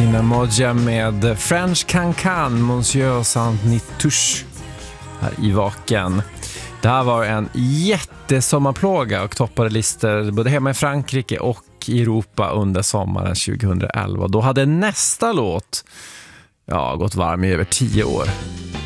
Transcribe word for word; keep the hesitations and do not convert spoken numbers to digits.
Tina Modja med French Cancan, Monsieur Saint-Nitouche här i Vaken. Det här var en jättesommarplåga och toppade listor både hemma i Frankrike och i Europa under sommaren tjugohundraelva. Då hade nästa låt ja, gått varm i över tio år.